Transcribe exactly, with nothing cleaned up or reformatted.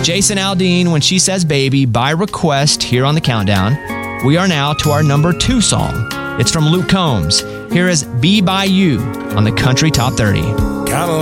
Jason Aldean, When She Says Baby, by request here on the Countdown. We are now to our number two song. It's from Luke Combs. Here is Be By You on the Country Top thirty. Kinda